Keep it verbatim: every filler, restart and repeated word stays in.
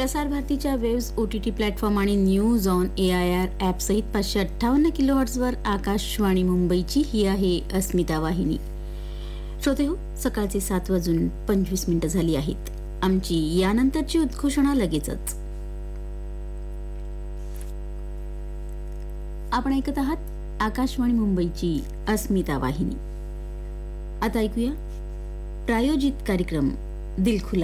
प्रसार भारतीच्या waves OTT platform आणि news on A I R app सहित पाचशे अठ्ठावन्न किलो हर्ट्झवर आकाशवाणी मुंबईची ही आहे अस्मिता वाहिनी. श्रोते हो, सकाळचे सात वाजून पंचवीस मिनिटं झाली आहेत. आमची यानंतरची उद्घोषणा लगेचच. आपण ऐकत आहात आकाशवाणी मुंबईची अस्मिता वाहिनी. आता ऐकूया प्रायोजित कार्यक्रम दिलखुलास.